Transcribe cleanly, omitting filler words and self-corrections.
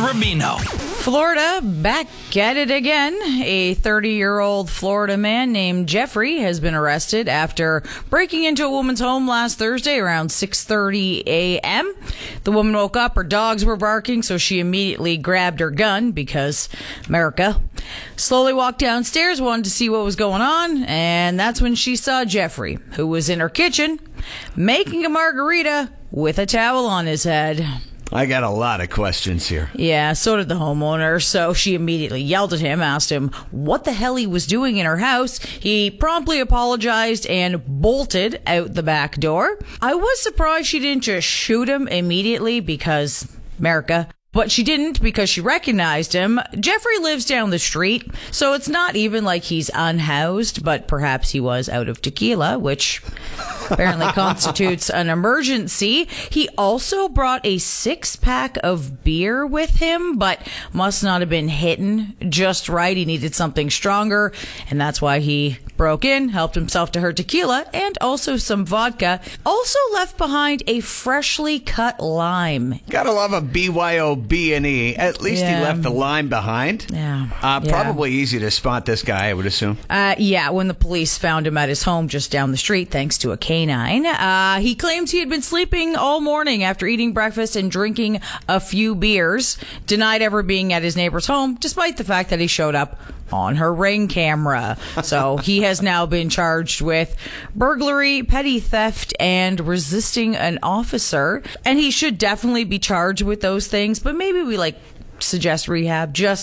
Rubino. Florida, back at it again. A 30-year-old Florida man named Jeffrey has been arrested after breaking into a woman's home last Thursday around 6:30 a.m. The woman woke up, her dogs were barking, so she immediately grabbed her gun because America. Slowly walked downstairs, wanted to see what was going on, and that's when she saw Jeffrey, who was in her kitchen making a margarita with a towel on his head. I got a lot of questions here. Yeah, so did the homeowner. So she immediately yelled at him, asked him what the hell he was doing in her house. He promptly apologized and bolted out the back door. I was surprised she didn't just shoot him immediately because America. But she didn't because she recognized him. Jeffrey lives down the street, so it's not even like he's unhoused, but perhaps he was out of tequila, which apparently constitutes an emergency. He also brought a 6-pack of beer with him, but must not have been hitting just right. He needed something stronger, and that's why he broke in, helped himself to her tequila, and also some vodka. Also left behind a freshly cut lime. Gotta love a BYOB&E. At least he left the lime behind. Yeah. Probably easy to spot this guy, I would assume. Yeah, when the police found him at his home just down the street, thanks to a canine. He claims he had been sleeping all morning after eating breakfast and drinking a few beers. Denied ever being at his neighbor's home, despite the fact that he showed up on her Ring camera. So he has now been charged with burglary, petty theft, and resisting an officer. And he should definitely be charged with those things, but maybe we suggest rehab just